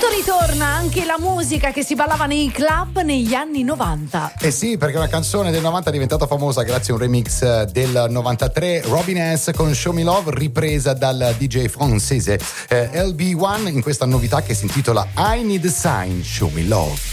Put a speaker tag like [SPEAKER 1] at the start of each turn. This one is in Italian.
[SPEAKER 1] Ritorna anche la musica che si ballava nei club negli anni 90.
[SPEAKER 2] Eh sì, perché una canzone del 90 è diventata famosa grazie a un remix del 93, Robin S. con Show Me Love, ripresa dal DJ francese LB1 in questa novità che si intitola I Need a Sign, Show Me Love.